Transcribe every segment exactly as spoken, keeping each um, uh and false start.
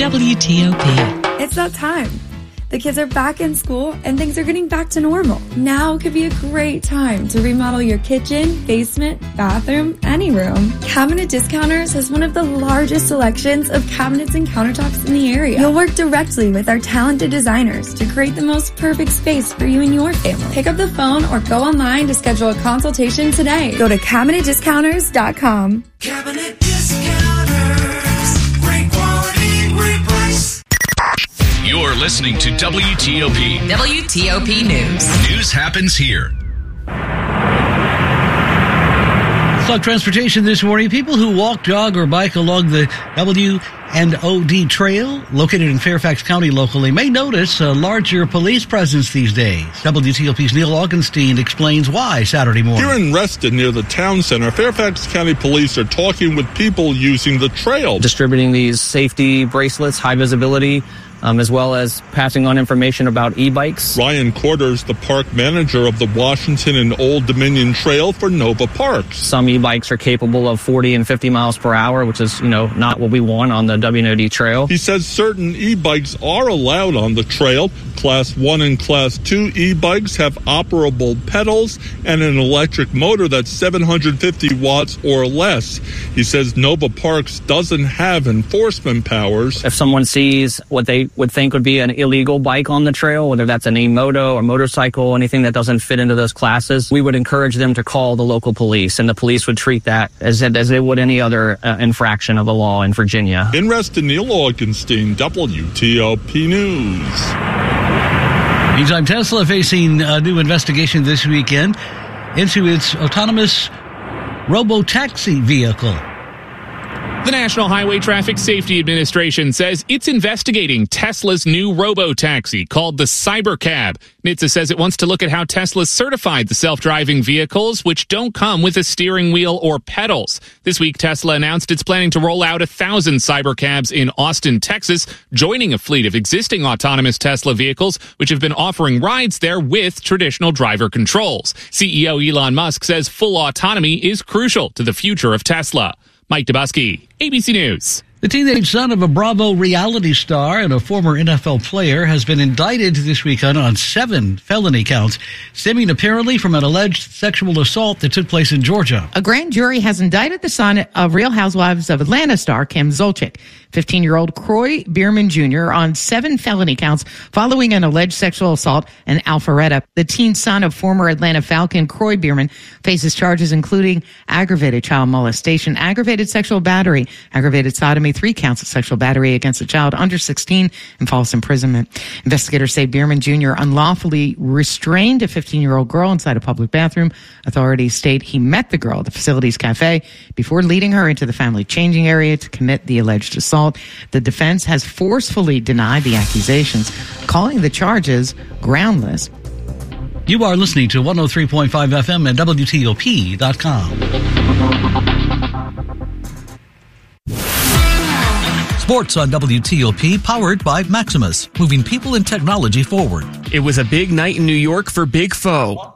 W T O P. It's that time. The kids are back in school and things are getting back to normal. Now could be a great time to remodel your kitchen, basement, bathroom, any room. Cabinet Discounters has one of the largest selections of cabinets and countertops in the area. You'll work directly with our talented designers to create the most perfect space for you and your family. Pick up the phone or go online to schedule a consultation today. Go to cabinet discounters dot com. Cabinet Discounters. Great quality, great price. You're listening to W T O P. W T O P News. News happens here. Stock transportation this morning. People who walk, jog, or bike along the W and O D Trail, located in Fairfax County locally, may notice a larger police presence these days. W T O P's Neil Augenstein explains why Saturday morning. Here in Reston, near the town center, Fairfax County Police are talking with people using the trail. Distributing these safety bracelets, high visibility, Um, as well as passing on information about e-bikes. Ryan Quarters, the park manager of the Washington and Old Dominion Trail for Nova Parks. Some e-bikes are capable of forty and fifty miles per hour, which is, you know, not what we want on the W and O D Trail. He says certain e-bikes are allowed on the trail. Class one and Class two e-bikes have operable pedals and an electric motor that's seven hundred fifty watts or less. He says Nova Parks doesn't have enforcement powers. If someone sees what they would think would be an illegal bike on the trail, whether that's an e-moto or motorcycle, anything that doesn't fit into those classes, we would encourage them to call the local police, and the police would treat that as, as they would any other uh, infraction of the law in Virginia. In Reston, Neil Augenstein, W T O P News. Meantime, Tesla facing a new investigation this weekend into its autonomous robo-taxi vehicle. The National Highway Traffic Safety Administration says it's investigating Tesla's new robo-taxi called the Cybercab. N H T S A says it wants to look at how Tesla certified the self-driving vehicles, which don't come with a steering wheel or pedals. This week, Tesla announced it's planning to roll out a thousand Cybercabs in Austin, Texas, joining a fleet of existing autonomous Tesla vehicles, which have been offering rides there with traditional driver controls. C E O Elon Musk says full autonomy is crucial to the future of Tesla. Mike Dubusky, A B C News. The teenage son of a Bravo reality star and a former N F L player has been indicted this weekend on seven felony counts, stemming apparently from an alleged sexual assault that took place in Georgia. A grand jury has indicted the son of Real Housewives of Atlanta star Kim Zolciak, fifteen-year-old Kroy Bierman Junior, on seven felony counts following an alleged sexual assault in Alpharetta. The teen son of former Atlanta Falcon Kroy Bierman faces charges including aggravated child molestation, aggravated sexual battery, aggravated sodomy, three counts of sexual battery against a child under sixteen, and false imprisonment. Investigators say Bierman Junior unlawfully restrained a fifteen-year-old girl inside a public bathroom. Authorities state he met the girl at the facility's cafe before leading her into the family changing area to commit the alleged assault. The defense has forcefully denied the accusations, calling the charges groundless. You are listening to one oh three point five F M and W T O P dot com. Sports on W T O P, powered by Maximus, moving people and technology forward. It was a big night in New York for Big Foe.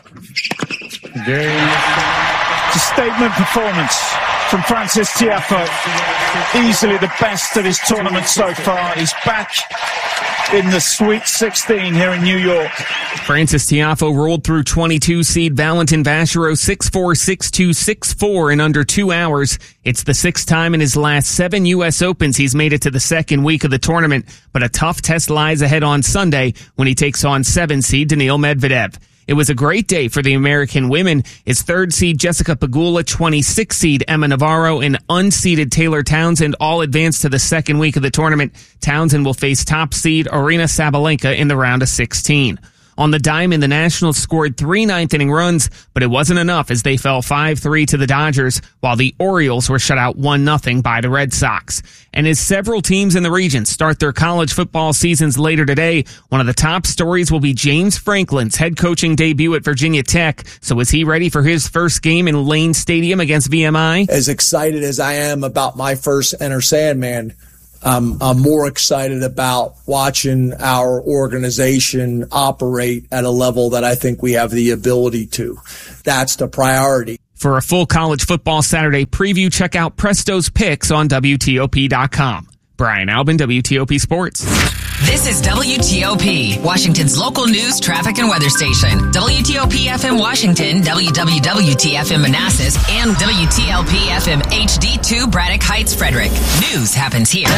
It's a statement performance from Francis Tiafoe. Easily the best of his tournament so far. He's back in the Sweet sixteen here in New York. Francis Tiafoe rolled through twenty-two seed Valentin Vachereau six four, six two, six four in under two hours. It's the sixth time in his last seven U S Opens he's made it to the second week of the tournament, but a tough test lies ahead on Sunday when he takes on seven seed Daniil Medvedev. It was a great day for the American women. It's third seed Jessica Pegula, twenty-six seed Emma Navarro, and unseeded Taylor Townsend all advanced to the second week of the tournament. Townsend will face top seed Aryna Sabalenka in the round of sixteen. On the diamond, the Nationals scored three ninth-inning runs, but it wasn't enough as they fell five three to the Dodgers, while the Orioles were shut out one nothing by the Red Sox. And as several teams in the region start their college football seasons later today, one of the top stories will be James Franklin's head coaching debut at Virginia Tech. So is he ready for his first game in Lane Stadium against V M I? As excited as I am about my first Enter Sandman, Um, I'm more excited about watching our organization operate at a level that I think we have the ability to. That's the priority. For a full college football Saturday preview, check out Presto's picks on W T O P dot com. Brian Albin, W T O P Sports. This is W T O P, Washington's local news, traffic, and weather station. W T O P F M Washington, W W W T F M Manassas, and W T L P F M H D two Braddock Heights, Frederick. News happens here.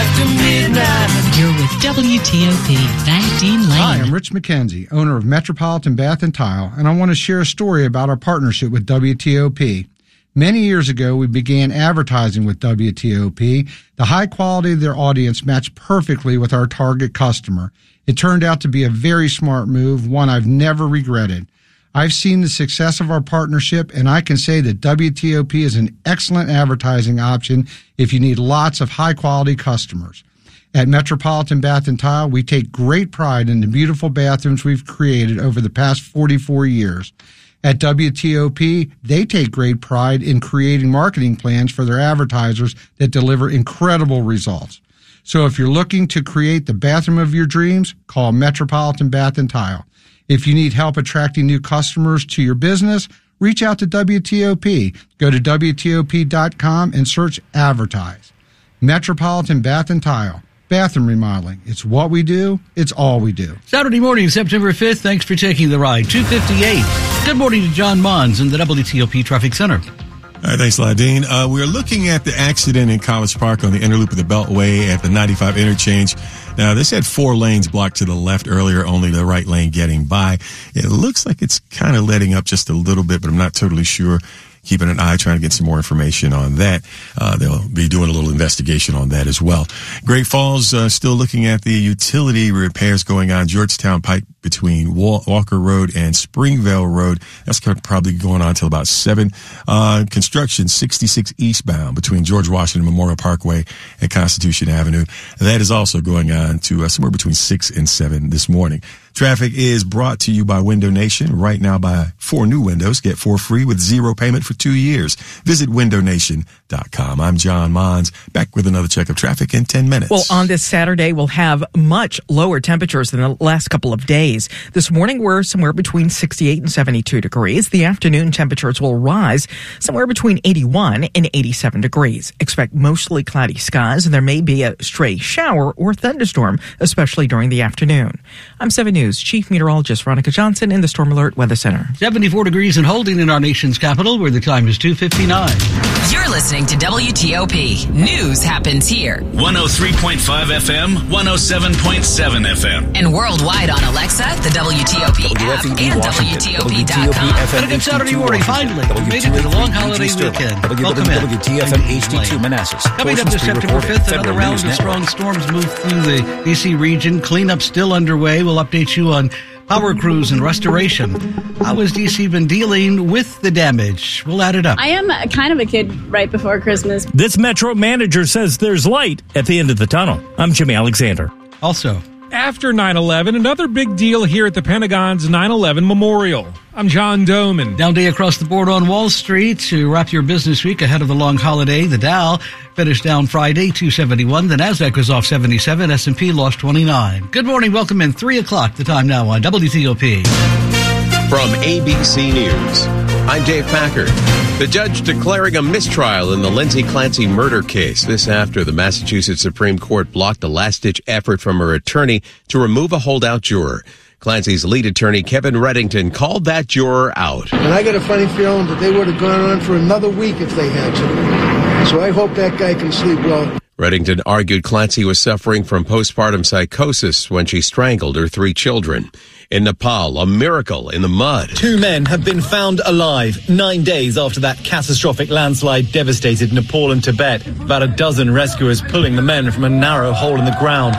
You're with W T O P, Dean Lane. Hi, I'm Rich McKenzie, owner of Metropolitan Bath and Tile, and I want to share a story about our partnership with W T O P. Many years ago, we began advertising with W T O P. The high quality of their audience matched perfectly with our target customer. It turned out to be a very smart move, one I've never regretted. I've seen the success of our partnership, and I can say that W T O P is an excellent advertising option if you need lots of high quality customers. At Metropolitan Bath and Tile, we take great pride in the beautiful bathrooms we've created over the past forty-four years. At W T O P, they take great pride in creating marketing plans for their advertisers that deliver incredible results. So if you're looking to create the bathroom of your dreams, call Metropolitan Bath and Tile. If you need help attracting new customers to your business, reach out to W T O P. Go to W T O P dot com and search Advertise. Metropolitan Bath and Tile. Bathroom remodeling. It's what we do. It's all we do. Saturday morning, September fifth. Thanks for taking the ride. two fifty-eight. Good morning to John Mons in the W T O P Traffic Center. All right, thanks a lot, Dean. Uh, we're looking at the accident in College Park on the inner loop of the Beltway at the ninety-five interchange. Now, this had four lanes blocked to the left earlier, only the right lane getting by. It looks like it's kind of letting up just a little bit, but I'm not totally sure. Keeping an eye, trying to get some more information on that. Uh, they'll be doing a little investigation on that as well. Great Falls, uh, still looking at the utility repairs going on Georgetown Pike between Walker Road and Springvale Road. That's probably going on until about seven. Uh, construction sixty-six eastbound between George Washington Memorial Parkway and Constitution Avenue. That is also going on to uh, somewhere between six and seven this morning. Traffic is brought to you by Window Nation. Right now, buy four new windows, get four free with zero payment for two years. Visit window nation dot com. I'm John Mons, back with another check of traffic in ten minutes. Well, on this Saturday, we'll have much lower temperatures than the last couple of days. This morning, we're somewhere between sixty-eight and seventy-two degrees. The afternoon temperatures will rise somewhere between eighty-one and eighty-seven degrees. Expect mostly cloudy skies, and there may be a stray shower or thunderstorm, especially during the afternoon. I'm seven News Chief Meteorologist Veronica Johnson in the Storm Alert Weather Center. seventy-four degrees and holding in our nation's capital, where the time is two fifty-nine. You're listening to W T O P. News happens here. one oh three point five F M, one oh seven point seven F M. And worldwide on Alexa, the W T O P app, and W T O P dot com. And a good Saturday morning, finally. We made it to the long holiday weekend. Welcome in. W T F M H D two Manassas. Coming up this September fifth, another round of strong storms move through the D C region. Cleanup still underway. We'll update you on power crews and restoration. How has D C been dealing with the damage? We'll add it up. I am kind of a kid right before Christmas. This Metro manager says there's light at the end of the tunnel. I'm Jimmy Alexander. Also, after nine eleven, another big deal here at the Pentagon's nine eleven Memorial. I'm John Doman. Down day across the board on Wall Street to wrap your business week ahead of the long holiday. The Dow finished down Friday, two seventy-one. The Nasdaq was off seventy-seven. S and P lost twenty-nine. Good morning. Welcome in. three o'clock. The time now on W T O P. From A B C News, I'm Dave Packard. The judge declaring a mistrial in the Lindsay Clancy murder case. This after the Massachusetts Supreme Court blocked a last-ditch effort from her attorney to remove a holdout juror. Clancy's lead attorney, Kevin Reddington, called that juror out. And I got a funny feeling that they would have gone on for another week if they had to. So I hope that guy can sleep well. Reddington argued Clancy was suffering from postpartum psychosis when she strangled her three children. In Nepal, a miracle in the mud. Two men have been found alive nine days after that catastrophic landslide devastated Nepal and Tibet. About a dozen rescuers pulling the men from a narrow hole in the ground.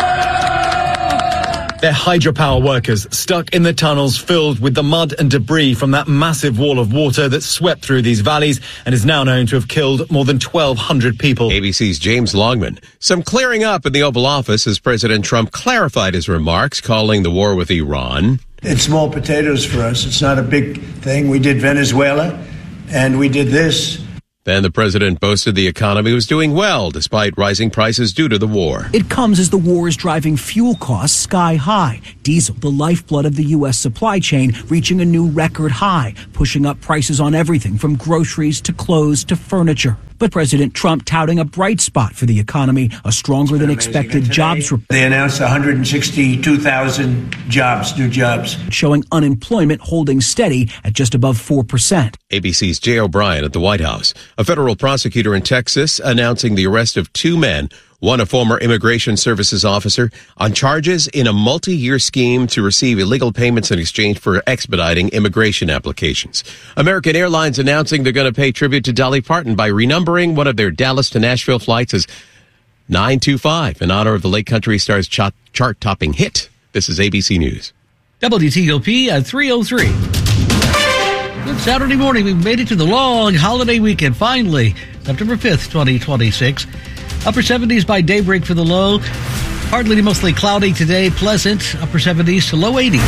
They're hydropower workers stuck in the tunnels filled with the mud and debris from that massive wall of water that swept through these valleys and is now known to have killed more than twelve hundred people. A B C's James Longman. Some clearing up in the Oval Office as President Trump clarified his remarks, calling the war with Iran. It's small potatoes for us. It's not a big thing. We did Venezuela, and we did this. Then the president boasted the economy was doing well despite rising prices due to the war. It comes as the war is driving fuel costs sky high. Diesel, the lifeblood of the U S supply chain, reaching a new record high, pushing up prices on everything from groceries to clothes to furniture. but President Trump touting a bright spot for the economy, a stronger than expected jobs report. They announced one hundred sixty-two thousand jobs, new jobs, showing unemployment holding steady at just above four percent. A B C's Jay O'Brien at the White House. A federal prosecutor in Texas announcing the arrest of two men, one a former Immigration Services officer, on charges in a multi-year scheme to receive illegal payments in exchange for expediting immigration applications. American Airlines announcing they're going to pay tribute to Dolly Parton by renumbering one of their Dallas to Nashville flights as nine two five in honor of the late country star's ch- chart-topping hit. This is A B C News. W T O P at three oh three. Good Saturday morning. We've made it to the long holiday weekend, finally. September fifth, twenty twenty-six. Upper seventies by daybreak for the low. Partly to mostly cloudy today. Pleasant. Upper seventies to low eighties.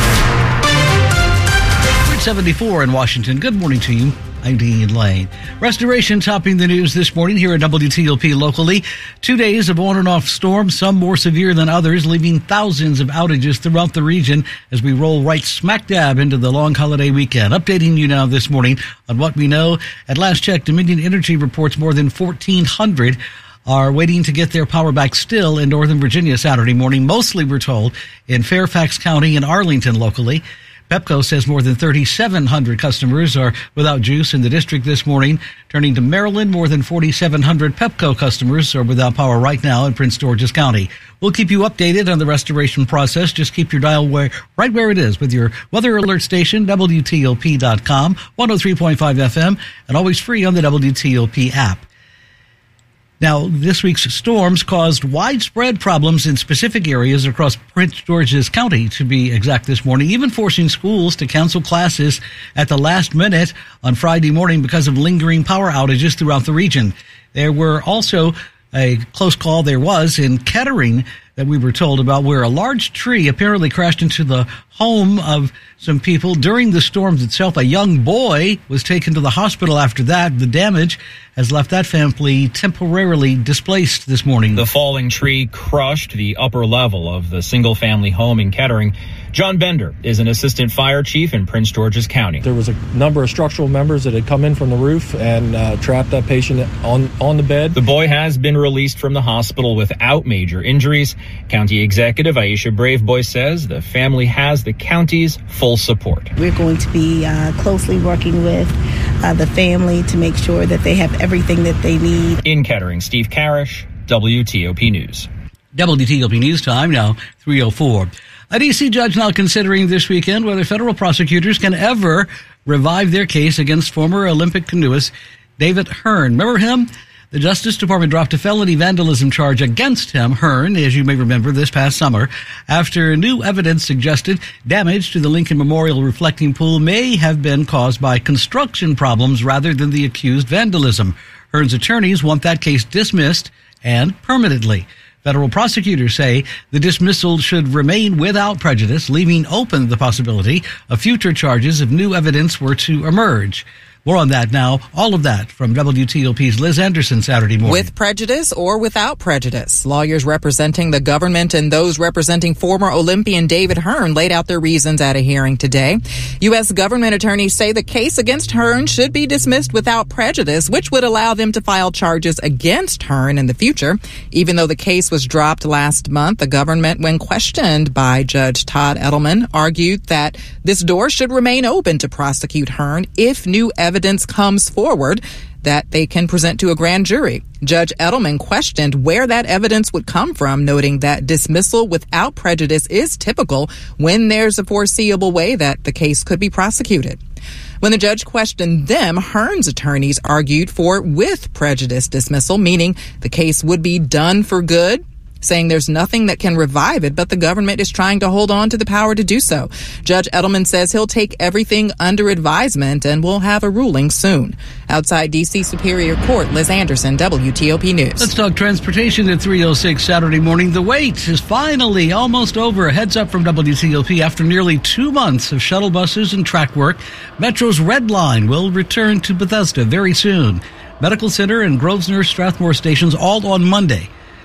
seventy-four in Washington. Good morning to you. I'm Dean Lane. Restoration topping the news this morning here at W T O P locally. Two days of on and off storms, some more severe than others, leaving thousands of outages throughout the region as we roll right smack dab into the long holiday weekend. Updating you now this morning on what we know. At last check, Dominion Energy reports more than fourteen hundred are waiting to get their power back still in Northern Virginia Saturday morning. Mostly, we're told, in Fairfax County and Arlington locally. Pepco says more than thirty-seven hundred customers are without juice in the district this morning. Turning to Maryland, more than forty-seven hundred Pepco customers are without power right now in Prince George's County. We'll keep you updated on the restoration process. Just keep your dial where, right where it is with your weather alert station, W T O P dot com, one oh three point five F M, and always free on the W T O P app. Now, this week's storms caused widespread problems in specific areas across Prince George's County, to be exact, this morning, even forcing schools to cancel classes at the last minute on Friday morning because of lingering power outages throughout the region. There were also a close call there was in Kettering that we were told about, where a large tree apparently crashed into the home of some people during the storms itself. A young boy was taken to the hospital after that. The damage has left that family temporarily displaced this morning. The falling tree crushed the upper level of the single-family home in Kettering. John Bender is an assistant fire chief in Prince George's County. There was a number of structural members that had come in from the roof and uh, trapped that patient on, on the bed. The boy has been released from the hospital without major injuries. County Executive Aisha Braveboy says the family has the county's full support. We're going to be uh, closely working with uh, the family to make sure that they have everything that they need. In Kettering, Steve Karish, W T O P News. W T O P News time now, three oh four. A D C judge now considering this weekend whether federal prosecutors can ever revive their case against former Olympic canoeist David Hearn. Remember him? The Justice Department dropped a felony vandalism charge against him, Hearn, as you may remember, this past summer, after new evidence suggested damage to the Lincoln Memorial reflecting pool may have been caused by construction problems rather than the accused vandalism. Hearn's attorneys want that case dismissed and permanently. Federal prosecutors say the dismissal should remain without prejudice, leaving open the possibility of future charges if new evidence were to emerge. More on that now. All of that from W T O P's Liz Anderson Saturday morning. With prejudice or without prejudice, lawyers representing the government and those representing former Olympian David Hearn laid out their reasons at a hearing today. U S government attorneys say the case against Hearn should be dismissed without prejudice, which would allow them to file charges against Hearn in the future. Even though the case was dropped last month, the government, when questioned by Judge Todd Edelman, argued that this door should remain open to prosecute Hearn if new evidence evidence comes forward that they can present to a grand jury. Judge Edelman questioned where that evidence would come from, noting that dismissal without prejudice is typical when there's a foreseeable way that the case could be prosecuted. When the judge questioned them, Hearn's attorneys argued for with prejudice dismissal, meaning the case would be done for good, saying there's nothing that can revive it, but the government is trying to hold on to the power to do so. Judge Edelman says he'll take everything under advisement and will have a ruling soon. Outside D C Superior Court, Liz Anderson, W T O P News. Let's talk transportation at three oh six Saturday morning. The wait is finally almost over. A heads up from W T O P. After nearly two months of shuttle buses and track work, Metro's Red Line will return to Bethesda very soon. Medical Center and Grosvenor Strathmore stations all on Monday.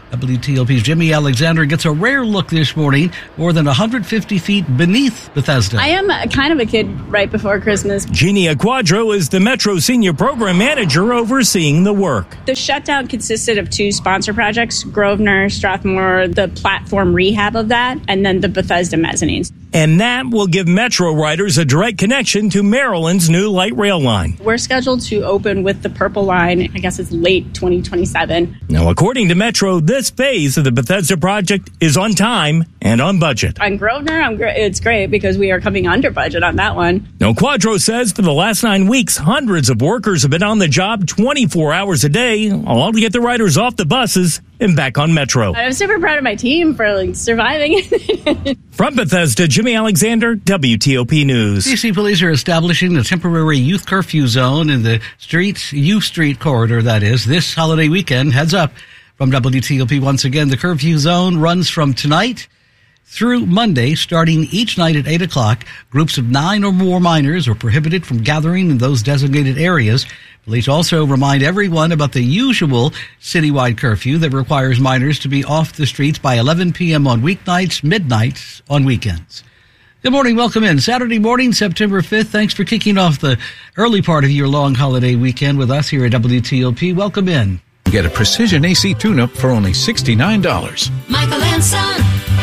W T O P's Jimmy Alexander gets a rare look this morning, more than one hundred fifty feet beneath Bethesda. I am kind of a kid right before Christmas. Genia Quadro is the Metro Senior Program Manager overseeing the work. The shutdown consisted of two sponsor projects, Grosvenor, Strathmore, the platform rehab of that, and then the Bethesda mezzanines. And that will give Metro riders a direct connection to Maryland's new light rail line. We're scheduled to open with the Purple Line, I guess it's late twenty twenty-seven. Now, according to Metro, this phase of the Bethesda project is on time and on budget. On Grosvenor, I'm gr- it's great because we are coming under budget on that one. Now, Quadro says for the last nine weeks, hundreds of workers have been on the job twenty-four hours a day, all to get the riders off the buses and back on Metro. I'm super proud of my team for like surviving. From Bethesda, Jimmy Alexander, W T O P News. D C police are establishing a temporary youth curfew zone in the street, U Street corridor, that is, this holiday weekend. Heads up. From W T O P once again, the curfew zone runs from tonight through Monday, starting each night at eight o'clock. Groups of nine or more minors are prohibited from gathering in those designated areas. Police also remind everyone about the usual citywide curfew that requires minors to be off the streets by eleven p.m. on weeknights, midnight on weekends. Good morning. Welcome in. Saturday morning, September fifth. Thanks for kicking off the early part of your long holiday weekend with us here at W T O P. Welcome in. Get a precision A C tune-up for only sixty-nine dollars. Michael and Son.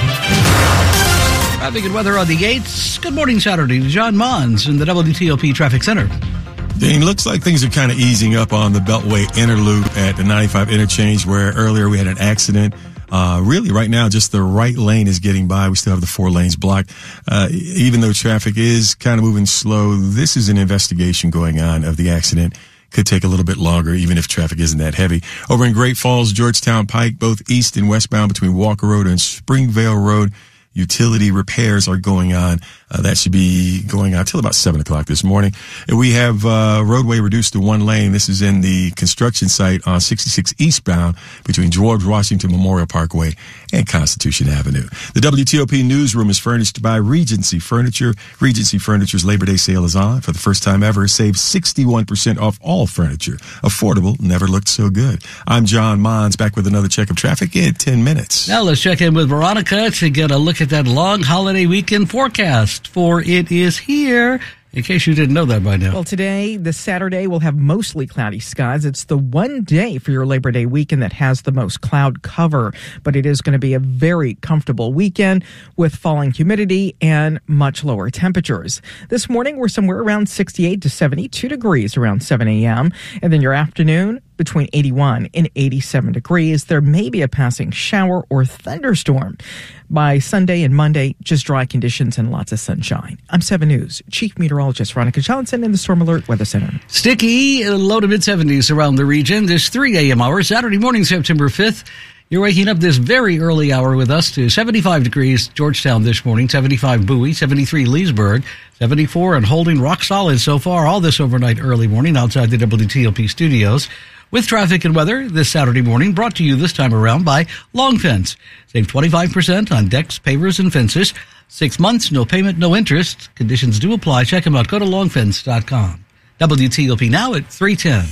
Traffic and weather on the eights. Good morning, Saturday. John Mons in the W T O P Traffic Center. Dean, looks like things are kind of easing up on the Beltway inner loop at the ninety-five interchange, where earlier we had an accident. Uh, really, right now, just the right lane is getting by. We still have the four lanes blocked. Uh, even though traffic is kind of moving slow, this is an investigation going on of the accident. Could take a little bit longer, even if traffic isn't that heavy. Over in Great Falls, Georgetown Pike, both east and westbound between Walker Road and Springvale Road, utility repairs are going on. Uh, that should be going on till about seven o'clock this morning. And we have uh roadway reduced to one lane. This is in the construction site on sixty-six eastbound between George Washington Memorial Parkway and Constitution Avenue. The W T O P newsroom is furnished by Regency Furniture. Regency Furniture's Labor Day sale is on. For the first time ever, save sixty-one percent off all furniture. Affordable, never looked so good. I'm John Mons, back with another check of traffic in ten minutes. Now let's check in with Veronica to get a look at that long holiday weekend forecast, for it is here, in case you didn't know that by now. Well, today, this Saturday, we'll have mostly cloudy skies. It's the one day for your Labor Day weekend that has the most cloud cover, but it is going to be a very comfortable weekend with falling humidity and much lower temperatures. This morning, we're somewhere around sixty-eight to seventy-two degrees around seven a.m., and then your afternoon, between eighty-one and eighty-seven degrees. There may be a passing shower or thunderstorm. By Sunday and Monday, just dry conditions and lots of sunshine. I'm seven News Chief Meteorologist Veronica Johnson in the Storm Alert Weather Center. Sticky, low to mid-seventies around the region. This three a.m. hour, Saturday morning, September fifth. You're waking up this very early hour with us to seventy-five degrees Georgetown this morning, seventy-five Bowie, seventy-three Leesburg, seventy-four and holding rock solid so far all this overnight early morning outside the W T O P studios. With traffic and weather this Saturday morning, brought to you this time around by Long Fence. Save twenty-five percent on decks, pavers, and fences. Six months, no payment, no interest. Conditions do apply. Check them out. Go to long fence dot com. W T O P now at three ten.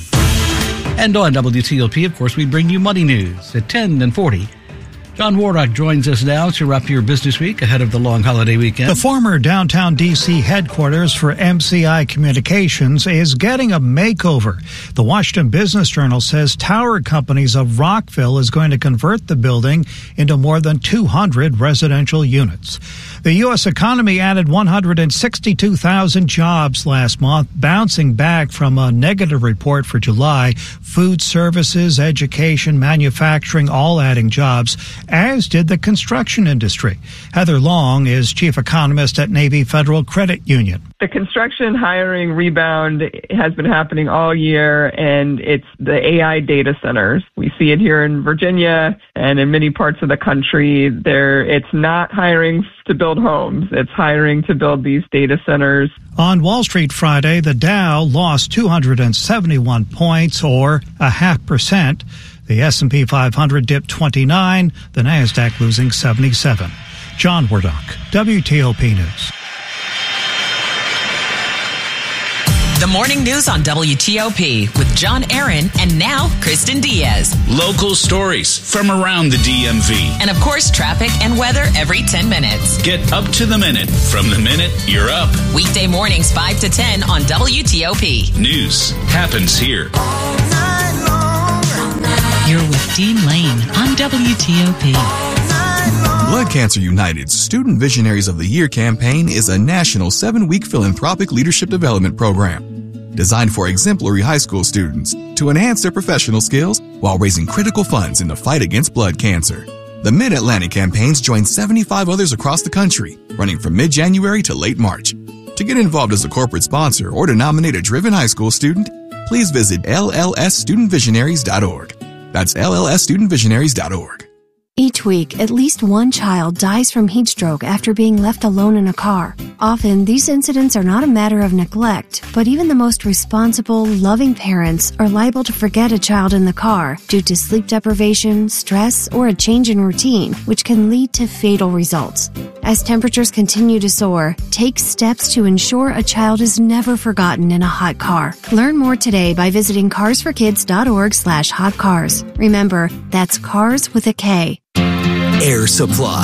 And on W T O P, of course, we bring you money news at ten and forty. John Warnock joins us now to wrap your business week ahead of the long holiday weekend. The former downtown D C headquarters for M C I Communications is getting a makeover. The Washington Business Journal says Tower Companies of Rockville is going to convert the building into more than two hundred residential units. The U S economy added one hundred sixty-two thousand jobs last month, bouncing back from a negative report for July. Food services, education, manufacturing, all adding jobs, as did the construction industry. Heather Long is chief economist at Navy Federal Credit Union. The construction hiring rebound has been happening all year, and it's the A I data centers. We see it here in Virginia and in many parts of the country. There, it's not hiring to build homes. It's hiring to build these data centers. On Wall Street Friday, the Dow lost two hundred seventy-one points, or a half percent. The S and P five hundred dipped twenty-nine, the NASDAQ losing seventy-seven. John Wardock, W T O P News. The morning news on W T O P with John Aaron and now Kristen Diaz. Local stories from around the D M V. And of course, traffic and weather every ten minutes. Get up to the minute from the minute you're up. Weekday mornings five to ten on W T O P. News happens here. You're with Dean Lane on W T O P. Blood Cancer United's Student Visionaries of the Year campaign is a national seven-week philanthropic leadership development program designed for exemplary high school students to enhance their professional skills while raising critical funds in the fight against blood cancer. The Mid-Atlantic campaigns join seventy-five others across the country, running from mid-January to late March. To get involved as a corporate sponsor or to nominate a driven high school student, please visit L L S student visionaries dot org. That's L L S student visionaries dot org. Each week, at least one child dies from heat stroke after being left alone in a car. Often, these incidents are not a matter of neglect, but even the most responsible, loving parents are liable to forget a child in the car due to sleep deprivation, stress, or a change in routine, which can lead to fatal results. As temperatures continue to soar, take steps to ensure a child is never forgotten in a hot car. Learn more today by visiting cars for kids dot org slash hot cars. Remember, that's cars with a K. Air Supply.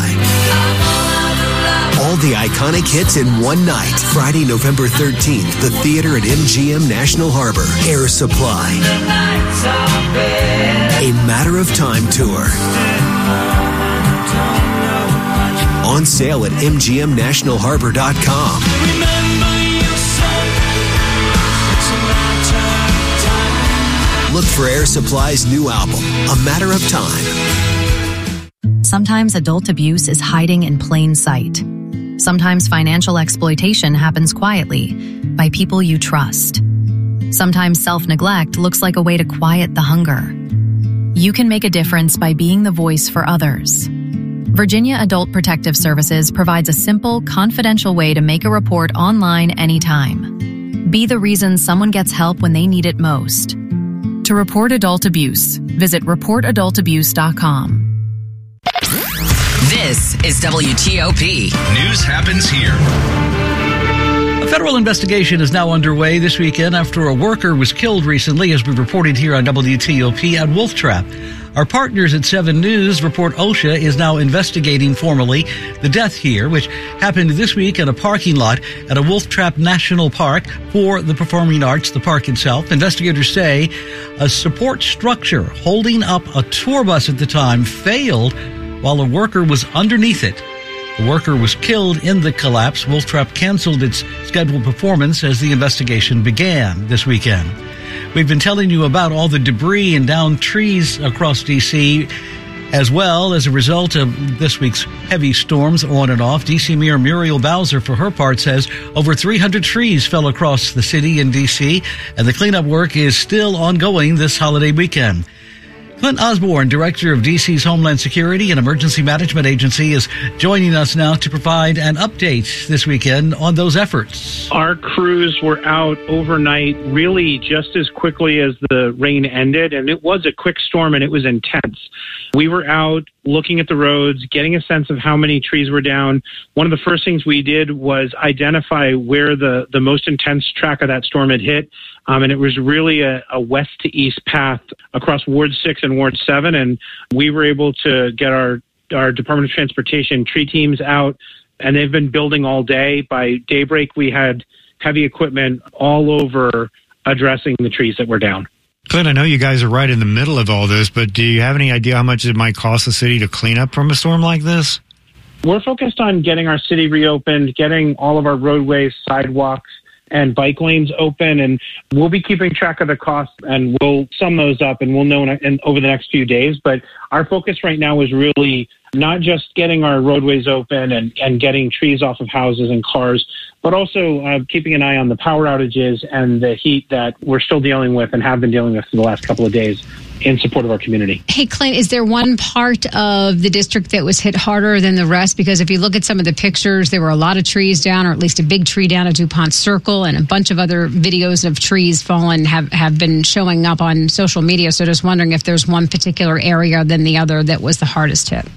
All the iconic hits in one night. Friday, November thirteenth, the theater at M G M National Harbor. Air Supply. A Matter of Time tour. On sale at M G M national harbor dot com. Look for Air Supply's new album, A Matter of Time. Sometimes adult abuse is hiding in plain sight. Sometimes financial exploitation happens quietly by people you trust. Sometimes self-neglect looks like a way to quiet the hunger. You can make a difference by being the voice for others. Virginia Adult Protective Services provides a simple, confidential way to make a report online anytime. Be the reason someone gets help when they need it most. To report adult abuse, visit report adult abuse dot com. This is W T O P. News happens here. A federal investigation is now underway this weekend after a worker was killed recently, as we reported here on W T O P at Wolf Trap. Our partners at seven News report OSHA is now investigating formally the death here, which happened this week in a parking lot at a Wolf Trap National Park for the Performing Arts, the park itself. Investigators say a support structure holding up a tour bus at the time failed while a worker was underneath it. The worker was killed in the collapse. Wolf Trap canceled its scheduled performance as the investigation began this weekend. We've been telling you about all the debris and downed trees across D C as well as a result of this week's heavy storms on and off. D C Mayor Muriel Bowser, for her part, says over three hundred trees fell across the city in D C, and the cleanup work is still ongoing this holiday weekend. Clint Osborne, director of D C's Homeland Security and Emergency Management Agency, is joining us now to provide an update this weekend on those efforts. Our crews were out overnight really just as quickly as the rain ended, and it was a quick storm and it was intense. We were out looking at the roads, getting a sense of how many trees were down. One of the first things we did was identify where the, the most intense track of that storm had hit. Um, and it was really a, a west to east path across Ward six and Ward seven. And we were able to get our, our Department of Transportation tree teams out, and they've been building all day. By daybreak, we had heavy equipment all over addressing the trees that were down. Clint, I know you guys are right in the middle of all this, but do you have any idea how much it might cost the city to clean up from a storm like this? We're focused on getting our city reopened, getting all of our roadways, sidewalks, and bike lanes open, and we'll be keeping track of the costs, and we'll sum those up, and we'll know in, in, over the next few days. But our focus right now is really not just getting our roadways open and, and getting trees off of houses and cars, but also uh, keeping an eye on the power outages and the heat that we're still dealing with and have been dealing with for the last couple of days in support of our community. Hey, Clint, is there one part of the district that was hit harder than the rest? Because if you look at some of the pictures, there were a lot of trees down, or at least a big tree down at DuPont Circle, and a bunch of other videos of trees fallen have, have been showing up on social media. So just wondering if there's one particular area than the other that was the hardest hit.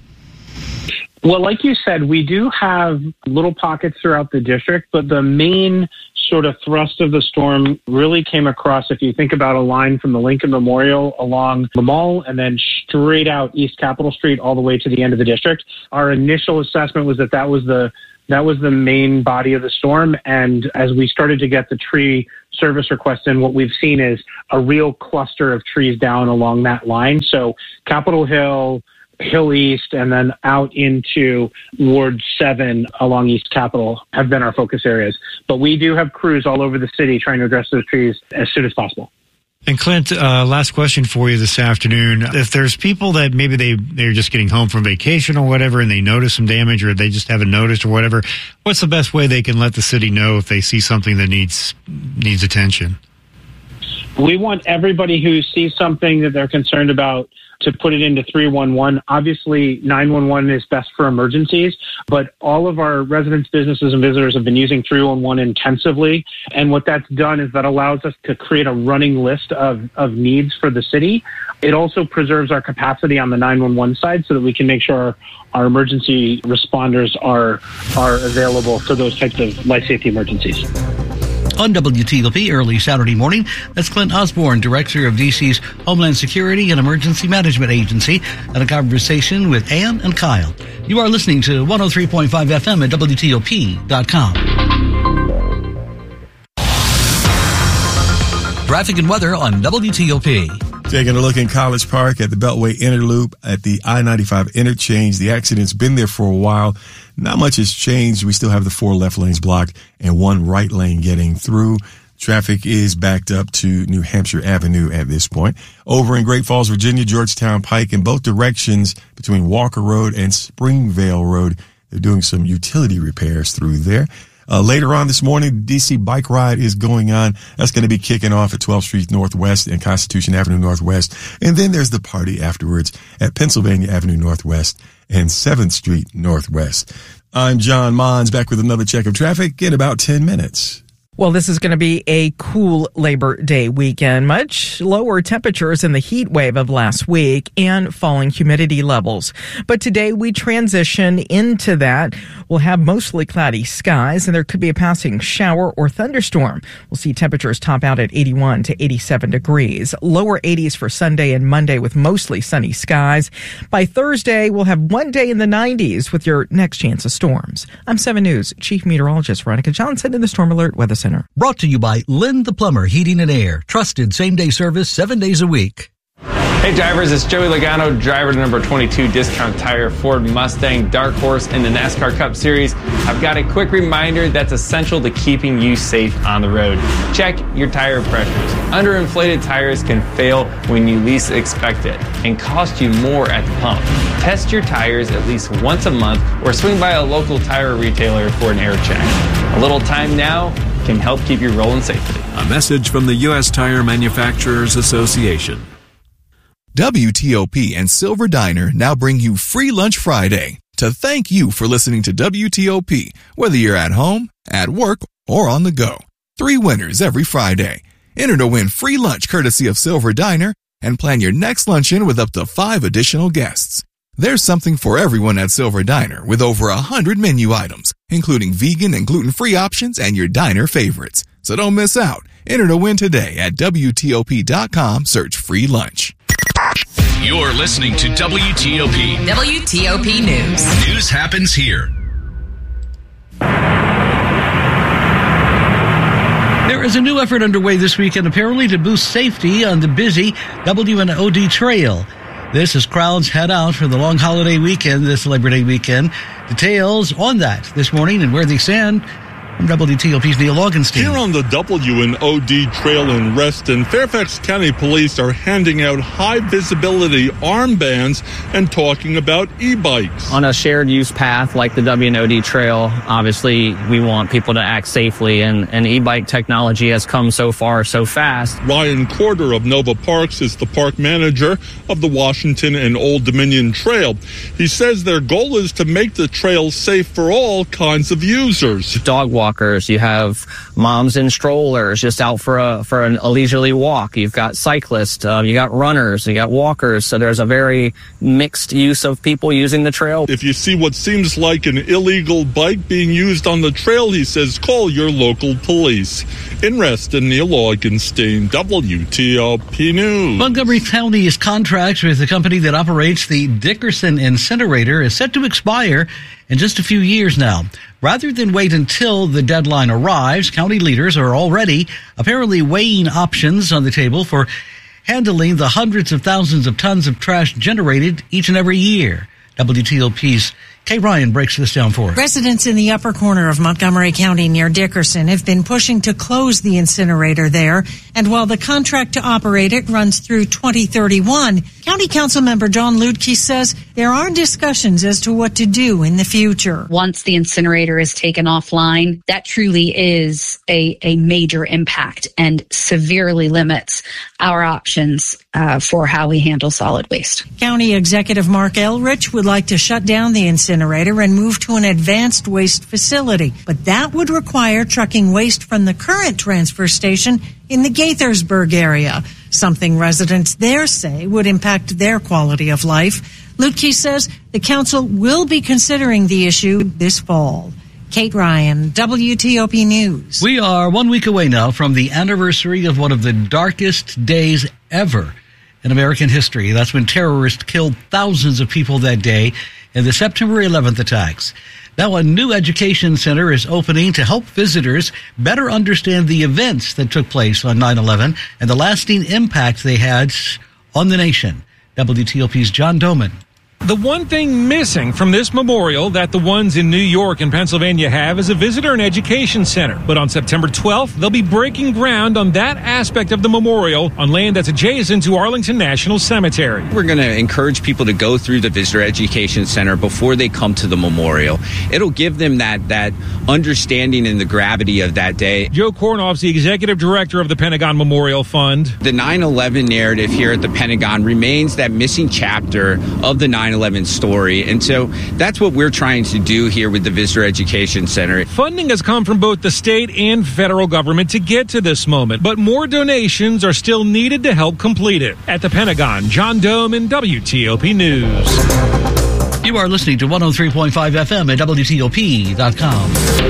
Well, like you said, we do have little pockets throughout the district, but the main sort of thrust of the storm really came across, if you think about a line from the Lincoln Memorial along the mall and then straight out East Capitol Street all the way to the end of the district. Our initial assessment was that that was the that was the main body of the storm. And as we started to get the tree service requests in, what we've seen is a real cluster of trees down along that line. So Capitol Hill, Hill East, and then out into Ward seven along East Capitol have been our focus areas. But we do have crews all over the city trying to address those trees as soon as possible. And Clint, uh, last question for you this afternoon. If there's people that maybe they, they're just getting home from vacation or whatever and they notice some damage or they just haven't noticed or whatever, what's the best way they can let the city know if they see something that needs needs attention? We want everybody who sees something that they're concerned about to put it into three one one. Obviously, nine one one is best for emergencies, but all of our residents, businesses, and visitors have been using three one one intensively. And what that's done is that allows us to create a running list of, of needs for the city. It also preserves our capacity on the nine one one side so that we can make sure our, our emergency responders are, are available for those types of life safety emergencies. On W T O P early Saturday morning, that's Clint Osborne, Director of D C's Homeland Security and Emergency Management Agency, at a conversation with Ann and Kyle. You are listening to one oh three point five F M at W T O P dot com. Traffic and weather on W T O P. Taking a look in College Park at the Beltway Interloop at the I ninety-five interchange. The accident's been there for a while. Not much has changed. We still have the four left lanes blocked and one right lane getting through. Traffic is backed up to New Hampshire Avenue at this point. Over in Great Falls, Virginia, Georgetown Pike in both directions between Walker Road and Springvale Road. They're doing some utility repairs through there. Uh, later on this morning, D C Bike Ride is going on. That's going to be kicking off at twelfth Street Northwest and Constitution Avenue Northwest. And then there's the party afterwards at Pennsylvania Avenue Northwest and seventh Street Northwest. I'm John Mons, back with another check of traffic in about ten minutes. Well, this is going to be a cool Labor Day weekend. Much lower temperatures in the heat wave of last week and falling humidity levels. But today we transition into that. We'll have mostly cloudy skies and there could be a passing shower or thunderstorm. We'll see temperatures top out at eighty-one to eighty-seven degrees. Lower eighties for Sunday and Monday with mostly sunny skies. By Thursday, we'll have one day in the nineties with your next chance of storms. I'm seven News Chief Meteorologist Veronica Johnson in the Storm Alert Weather Center. Brought to you by Lynn the Plumber Heating and Air. Trusted same-day service seven days a week. Hey drivers, it's Joey Logano, driver to number twenty-two Discount Tire Ford Mustang Dark Horse in the NASCAR Cup Series. I've got a quick reminder that's essential to keeping you safe on the road. Check your tire pressures. Underinflated tires can fail when you least expect it and cost you more at the pump. Test your tires at least once a month or swing by a local tire retailer for an air check. A little time now can help keep you rolling safely. A message from the U S Tire Manufacturers Association. W T O P and Silver Diner now bring you Free Lunch Friday to thank you for listening to W T O P, whether you're at home, at work, or on the go. Three winners every Friday. Enter to win free lunch courtesy of Silver Diner and plan your next luncheon with up to five additional guests. There's something for everyone at Silver Diner with over a hundred menu items, including vegan and gluten-free options and your diner favorites. So don't miss out. Enter to win today at W T O P dot com. Search free lunch. You're listening to W T O P. W T O P News. News happens here. There is a new effort underway this weekend, apparently, to boost safety on the busy W N O D Trail. This as crowds head out for the long holiday weekend, this Labor Day weekend. Details on that this morning and where they stand. I'm W T O P's Neil Augenstein. Here on the W N O D Trail in Reston, Fairfax County Police are handing out high-visibility armbands and talking about e-bikes. On a shared-use path like the W N O D Trail, obviously we want people to act safely, and, and e-bike technology has come so far so fast. Ryan Corder of Nova Parks is the park manager of the Washington and Old Dominion Trail. He says their goal is to make the trail safe for all kinds of users. Dog walk walkers. You have moms in strollers just out for a for an, a leisurely walk. You've got cyclists. Uh, you got runners. You got walkers. So there's a very mixed use of people using the trail. If you see what seems like an illegal bike being used on the trail, he says, call your local police. In Reston, Neil Augenstein, W T O P News. Montgomery County's contract with the company that operates the Dickerson incinerator is set to expire in just a few years now. Rather than wait until the deadline arrives, county leaders are already apparently weighing options on the table for handling the hundreds of thousands of tons of trash generated each and every year. W T O P's Kay Ryan breaks this down for us. Residents in the upper corner of Montgomery County near Dickerson have been pushing to close the incinerator there. And while the contract to operate it runs through twenty thirty-one, County Council member John Ludke says there are discussions as to what to do in the future. Once the incinerator is taken offline, that truly is a, a major impact and severely limits our options uh, for how we handle solid waste. County Executive Mark Elrich would like to shut down the incinerator and move to an advanced waste facility. But that would require trucking waste from the current transfer station in the Gaithersburg area, something residents there say would impact their quality of life. Ludke says the council will be considering the issue this fall. Kate Ryan, W T O P News. We are one week away now from the anniversary of one of the darkest days ever in American history. That's when terrorists killed thousands of people that day in the September eleventh attacks. Now, a new education center is opening to help visitors better understand the events that took place on nine eleven and the lasting impact they had on the nation. W T O P's John Doman. The one thing missing from this memorial that the ones in New York and Pennsylvania have is a visitor and education center. But on September twelfth, they'll be breaking ground on that aspect of the memorial on land that's adjacent to Arlington National Cemetery. We're going to encourage people to go through the visitor education center before they come to the memorial. It'll give them that, that understanding and the gravity of that day. Joe Kornoff's the executive director of the Pentagon Memorial Fund. The nine eleven narrative here at the Pentagon remains that missing chapter of the nine eleven story. And so that's what we're trying to do here with the Visitor Education Center. Funding has come from both the state and federal government to get to this moment, but more donations are still needed to help complete it. At the Pentagon, John Doman, W T O P News. You are listening to one oh three point five F M at W T O P dot com.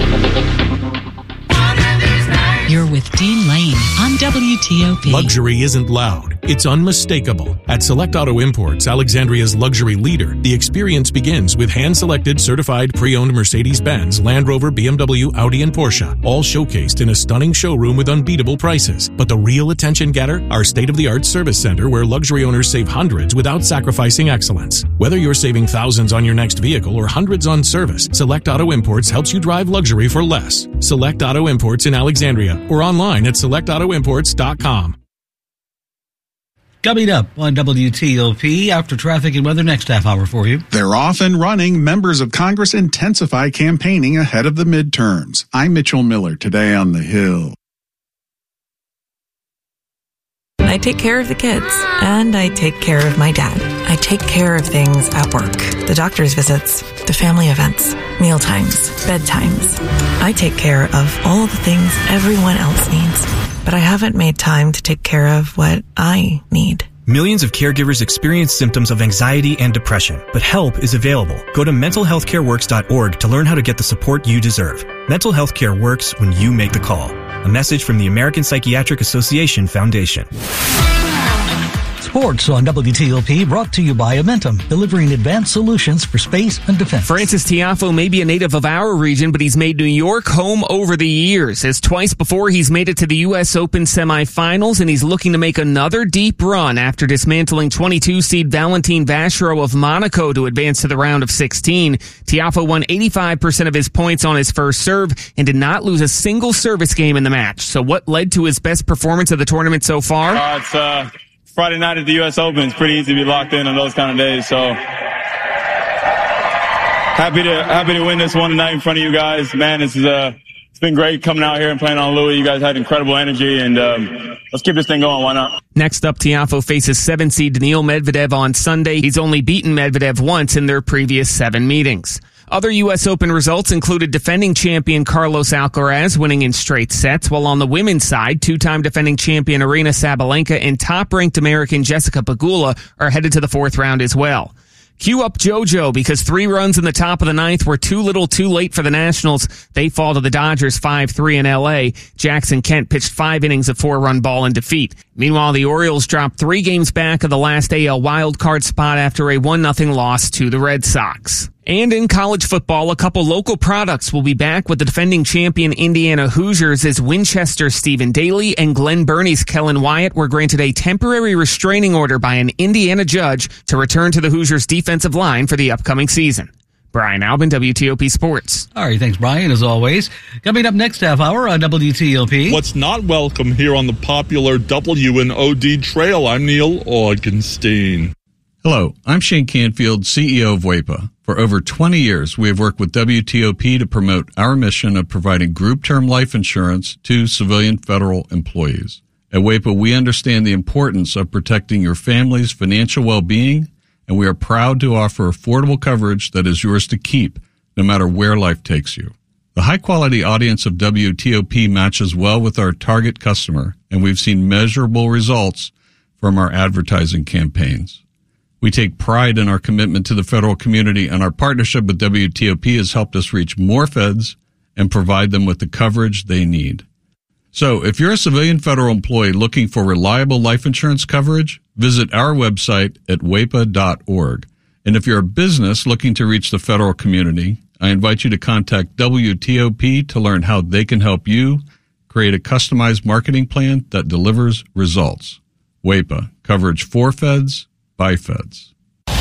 You're with Dean Lane on W T O P. Luxury isn't loud. It's unmistakable. At Select Auto Imports, Alexandria's luxury leader, the experience begins with hand-selected, certified, pre-owned Mercedes-Benz, Land Rover, B M W, Audi, and Porsche, all showcased in a stunning showroom with unbeatable prices. But the real attention getter? Our state-of-the-art service center where luxury owners save hundreds without sacrificing excellence. Whether you're saving thousands on your next vehicle or hundreds on service, Select Auto Imports helps you drive luxury for less. Select Auto Imports in Alexandria or online at select auto imports dot com. Coming up on W T O P after traffic and weather next half hour for you. They're off and running. Members of Congress intensify campaigning ahead of the midterms. I'm Mitchell Miller, today on The Hill. I take care of the kids, and I take care of my dad. I take care of things at work. The doctor's visits, the family events, meal times, bedtimes. I take care of all the things everyone else needs. But I haven't made time to take care of what I need. Millions of caregivers experience symptoms of anxiety and depression, but help is available. Go to mental health care works dot org to learn how to get the support you deserve. Mental health care works when you make the call. A message from the American Psychiatric Association Foundation. Sports on W T O P, brought to you by Amentum, delivering advanced solutions for space and defense. Francis Tiafoe may be a native of our region, but he's made New York home over the years. As twice before, he's made it to the U S Open semifinals, and he's looking to make another deep run after dismantling twenty-two seed Valentin Vachereau of Monaco to advance to the round of sixteen. Tiafoe won eighty-five percent of his points on his first serve and did not lose a single service game in the match. So what led to his best performance of the tournament so far? Uh, it's, uh... Friday night at the U S Open. It's pretty easy to be locked in on those kind of days. So happy to happy to win this one tonight in front of you guys. Man, this is uh, it's been great coming out here and playing on Louis. You guys had incredible energy, and um, let's keep this thing going. Why not? Next up, Tiafoe faces seven seed Daniil Medvedev on Sunday. He's only beaten Medvedev once in their previous seven meetings. Other U S Open results included defending champion Carlos Alcaraz winning in straight sets, while on the women's side, two-time defending champion Aryna Sabalenka and top-ranked American Jessica Pegula are headed to the fourth round as well. Cue up JoJo because three runs in the top of the ninth were too little too late for the Nationals. They fall to the Dodgers five three in L A. Jackson Kent pitched five innings of four-run ball in defeat. Meanwhile, the Orioles dropped three games back of the last A L wildcard spot after a one nothing loss to the Red Sox. And in college football, a couple local products will be back with the defending champion Indiana Hoosiers as Winchester's Stephen Daly and Glen Burnie's Kellen Wyatt were granted a temporary restraining order by an Indiana judge to return to the Hoosiers' defensive line for the upcoming season. Brian Albin, W T O P Sports. All right, thanks, Brian, as always. Coming up next half hour on W T O P. What's not welcome here on the popular W and O D Trail, I'm Neil Augenstein. Hello, I'm Shane Canfield, C E O of W A P A. For over twenty years, we have worked with W T O P to promote our mission of providing group term life insurance to civilian federal employees. At W A P A, we understand the importance of protecting your family's financial well-being, and we are proud to offer affordable coverage that is yours to keep, no matter where life takes you. The high-quality audience of W T O P matches well with our target customer, and we've seen measurable results from our advertising campaigns. We take pride in our commitment to the federal community, and our partnership with W T O P has helped us reach more feds and provide them with the coverage they need. So, if you're a civilian federal employee looking for reliable life insurance coverage, visit our website at W A P A dot org. And if you're a business looking to reach the federal community, I invite you to contact W T O P to learn how they can help you create a customized marketing plan that delivers results. W A P A, coverage for feds, by feds.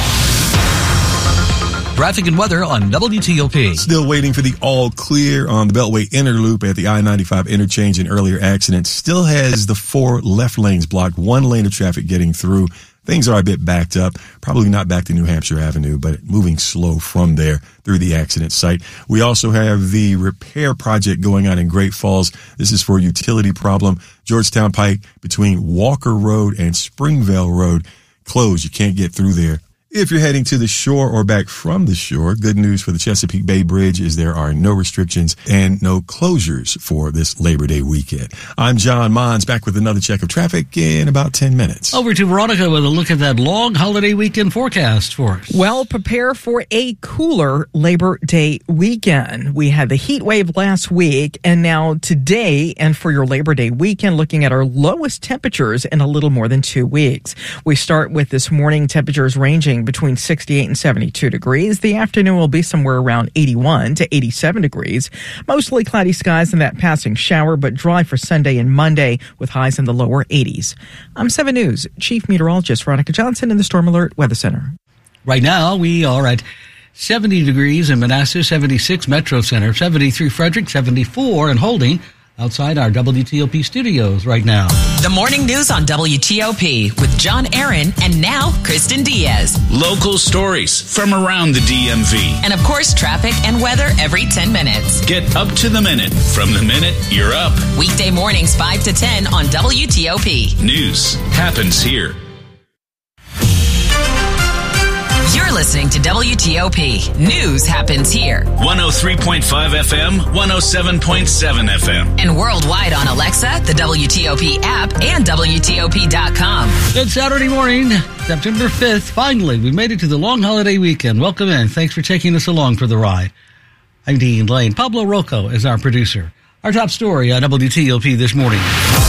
Traffic and weather on W T O P. Still waiting for the all clear on the Beltway Inner Loop at the I ninety-five interchange. An earlier accident still has the four left lanes blocked, one lane of traffic getting through. Things are a bit backed up, probably not back to New Hampshire Avenue, but moving slow from there through the accident site. We also have the repair project going on in Great Falls. This is for a utility problem. Georgetown Pike between Walker Road and Springvale Road closed. You can't get through there. If you're heading to the shore or back from the shore, good news for the Chesapeake Bay Bridge is there are no restrictions and no closures for this Labor Day weekend. I'm John Mons, back with another check of traffic in about ten minutes. Over to Veronica with a look at that long holiday weekend forecast for us. Well, prepare for a cooler Labor Day weekend. We had the heat wave last week, and now today, and for your Labor Day weekend, looking at our lowest temperatures in a little more than two weeks. We start with this morning temperatures ranging between sixty-eight and seventy-two degrees. The afternoon will be somewhere around eighty-one to eighty-seven degrees. Mostly cloudy skies and that passing shower, but dry for Sunday and Monday with highs in the lower eighties. I'm seven News Chief Meteorologist Veronica Johnson in the Storm Alert Weather Center. Right now, we are at seventy degrees in Manassas, seventy-six Metro Center, seventy-three Frederick, seventy-four and holding outside our W T O P studios right now. The morning news on W T O P with John Aaron and now Kristen Diaz. Local stories from around the D M V. And of course, traffic and weather every ten minutes. Get up to the minute from the minute you're up. Weekday mornings five to ten on W T O P. News happens here. You're listening to W T O P. News happens here. one oh three point five F M, one oh seven point seven F M. And worldwide on Alexa, the W T O P app, and W T O P dot com. Good Saturday morning, September fifth. Finally, we made it to the long holiday weekend. Welcome in. Thanks for taking us along for the ride. I'm Dean Lane. Pablo Rocco is our producer. Our top story on W T O P this morning.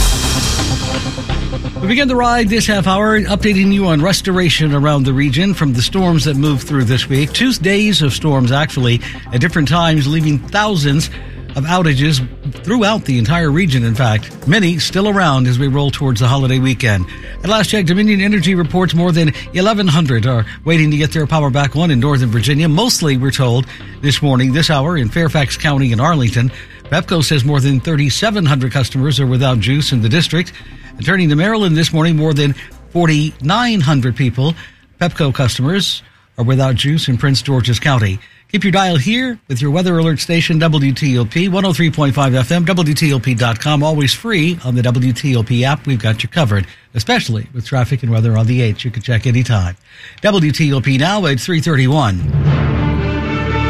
We begin the ride this half hour, updating you on restoration around the region from the storms that moved through this week. Two days of storms, actually, at different times, leaving thousands of outages throughout the entire region, in fact. Many still around as we roll towards the holiday weekend. At last check, Dominion Energy reports more than eleven hundred are waiting to get their power back on in Northern Virginia. Mostly, we're told, this morning, this hour, in Fairfax County and Arlington. Pepco says more than thirty-seven hundred customers are without juice in the district. And turning to Maryland this morning, more than forty-nine hundred people, Pepco customers, are without juice in Prince George's County. Keep your dial here with your weather alert station, W T O P, one oh three point five F M, W T O P dot com, always free on the W T O P app. We've got you covered, especially with traffic and weather on the eights. You can check anytime. W T O P now at three thirty-one.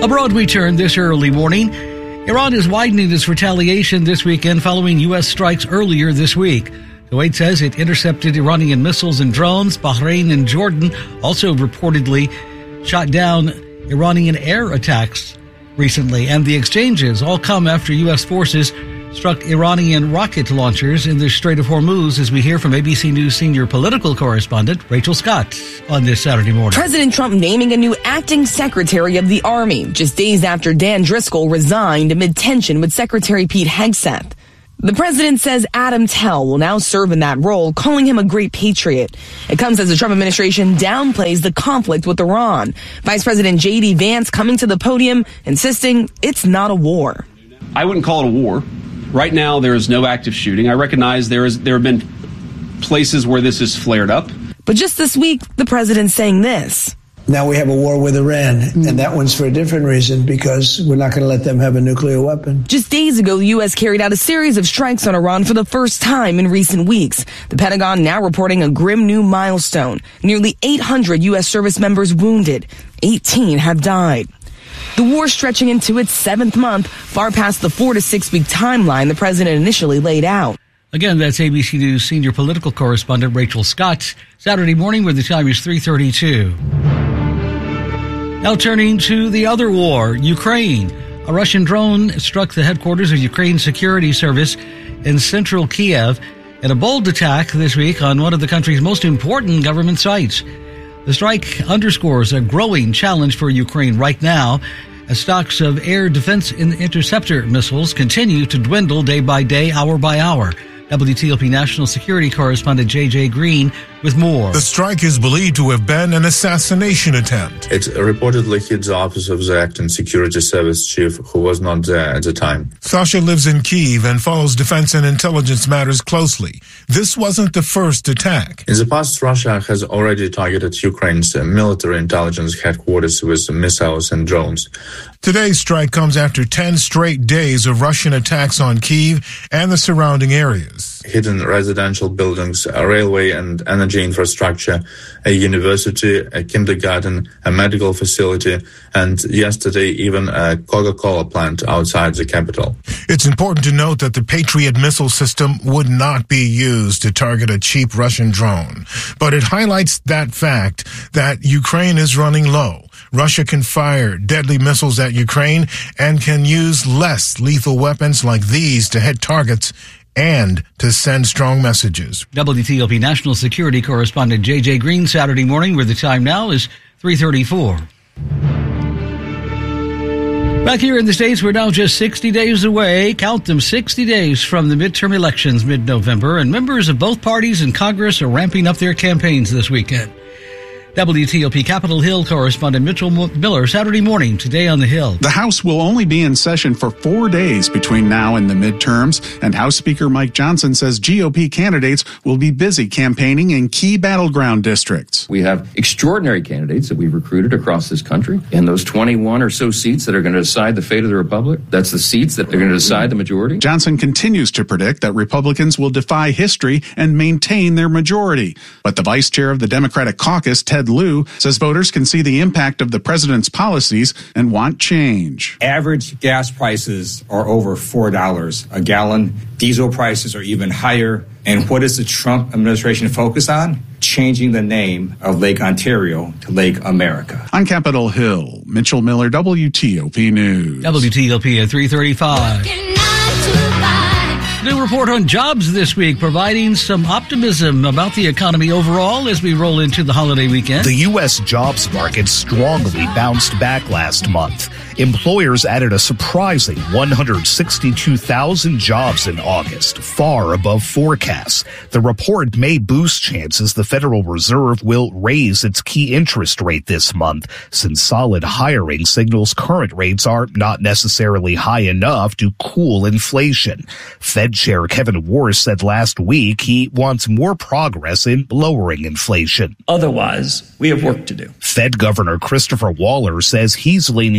Abroad we turn this early morning. Iran is widening its retaliation this weekend following U S strikes earlier this week. Kuwait says it intercepted Iranian missiles and drones. Bahrain and Jordan also reportedly shot down Iranian air attacks recently. And the exchanges all come after U S forces struck Iranian rocket launchers in the Strait of Hormuz, as we hear from A B C News senior political correspondent Rachel Scott on this Saturday morning. President Trump naming a new acting secretary of the Army just days after Dan Driscoll resigned amid tension with Secretary Pete Hegseth. The president says Adam Tell will now serve in that role, calling him a great patriot. It comes as the Trump administration downplays the conflict with Iran. Vice President J D Vance coming to the podium, insisting it's not a war. I wouldn't call it a war. Right now, there is no active shooting. I recognize there is there have been places where this has flared up. But just this week, the president's saying this. Now we have a war with Iran, and that one's for a different reason, because we're not going to let them have a nuclear weapon. Just days ago, the U S carried out a series of strikes on Iran for the first time in recent weeks. The Pentagon now reporting a grim new milestone. Nearly eight hundred U S service members wounded. eighteen have died. The war stretching into its seventh month, far past the four to six week timeline the president initially laid out. Again, that's A B C News senior political correspondent Rachel Scott. Saturday morning where the time is three thirty-two. Now turning to the other war, Ukraine. A Russian drone struck the headquarters of Ukraine's security service in central Kiev in a bold attack this week on one of the country's most important government sites. The strike underscores a growing challenge for Ukraine right now as stocks of air defense and interceptor missiles continue to dwindle day by day, hour by hour. W T O P national security correspondent J J Green with more. The strike is believed to have been an assassination attempt. It reportedly hit the office of the acting security service chief, who was not there at the time. Sasha lives in Kyiv and follows defense and intelligence matters closely. This wasn't the first attack. In the past, Russia has already targeted Ukraine's military intelligence headquarters with missiles and drones. Today's strike comes after ten straight days of Russian attacks on Kyiv and the surrounding areas. Hidden residential buildings, a railway and energy infrastructure, a university, a kindergarten, a medical facility, and yesterday even a Coca-Cola plant outside the capital. It's important to note that the Patriot missile system would not be used to target a cheap Russian drone. But it highlights that fact that Ukraine is running low. Russia can fire deadly missiles at Ukraine and can use less lethal weapons like these to hit targets and to send strong messages. W T O P national security correspondent J J Green, Saturday morning, where the time now is three thirty-four. Back here in the States, we're now just sixty days away, count them, sixty days from the midterm elections mid-November, and members of both parties in Congress are ramping up their campaigns this weekend. W T O P Capitol Hill correspondent Mitchell Miller, Saturday morning, today on the Hill. The House will only be in session for four days between now and the midterms, and House Speaker Mike Johnson says G O P candidates will be busy campaigning in key battleground districts. We have extraordinary candidates that we've recruited across this country, and those twenty-one or so seats that are going to decide the fate of the Republic, that's the seats that are going to decide the majority. Johnson continues to predict that Republicans will defy history and maintain their majority. But the vice chair of the Democratic caucus, Ted Lieu, says voters can see the impact of the president's policies and want change. Average gas prices are over four dollars a gallon. Diesel prices are even higher. And what does the Trump administration focus on? Changing the name of Lake Ontario to Lake America. On Capitol Hill, Mitchell Miller, W T O P News. W T O P at three thirty-five. New report on jobs this week, providing some optimism about the economy overall as we roll into the holiday weekend. The U S jobs market strongly bounced back last month. Employers added a surprising one hundred sixty-two thousand jobs in August, far above forecasts. The report may boost chances the Federal Reserve will raise its key interest rate this month, since solid hiring signals current rates are not necessarily high enough to cool inflation. Fed Chair Kevin Warsh said last week he wants more progress in lowering inflation. Otherwise, we have work to do. Fed Governor Christopher Waller says he's leaning toward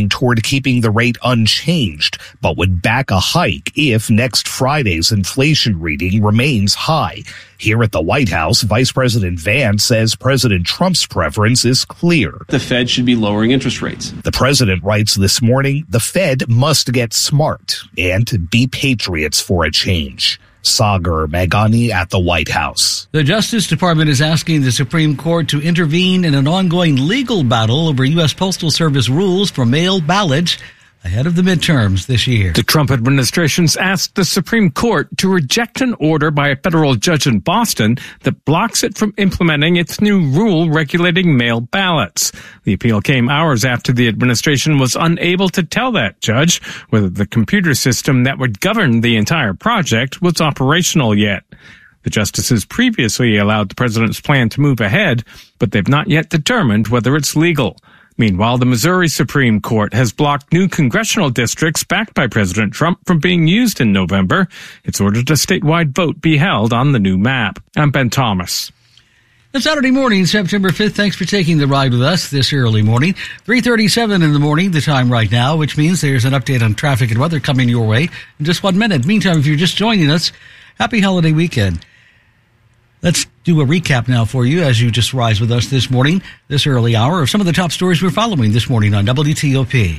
keeping the rate unchanged, but would back a hike if next Friday's inflation reading remains high. Here at the White House, Vice President Vance says President Trump's preference is clear. The Fed should be lowering interest rates. The president writes this morning, the Fed must get smart and be patriots for a change. Sagar Meghani at the White House. The Justice Department is asking the Supreme Court to intervene in an ongoing legal battle over U S. Postal Service rules for mail ballots ahead of the midterms this year. The Trump administration's asked the Supreme Court to reject an order by a federal judge in Boston that blocks it from implementing its new rule regulating mail ballots. The appeal came hours after the administration was unable to tell that judge whether the computer system that would govern the entire project was operational yet. The justices previously allowed the president's plan to move ahead, but they've not yet determined whether it's legal. Meanwhile, the Missouri Supreme Court has blocked new congressional districts backed by President Trump from being used in November. It's ordered a statewide vote be held on the new map. I'm Ben Thomas. It's Saturday morning, September fifth. Thanks for taking the ride with us this early morning. three thirty-seven in the morning, the time right now, which means there's an update on traffic and weather coming your way in just one minute. Meantime, if you're just joining us, happy holiday weekend. Let's do a recap now for you as you just rise with us this morning, this early hour, of some of the top stories we're following this morning on W T O P.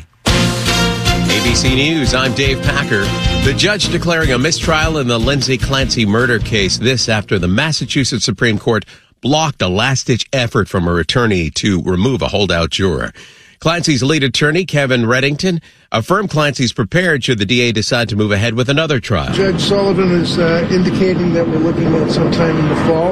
A B C News, I'm Dave Packer. The judge declaring a mistrial in the Lindsay Clancy murder case. This after the Massachusetts Supreme Court blocked a last-ditch effort from her attorney to remove a holdout juror. Clancy's lead attorney, Kevin Reddington, affirmed Clancy's prepared should the D A decide to move ahead with another trial. Judge Sullivan is uh, indicating that we're looking at sometime in the fall,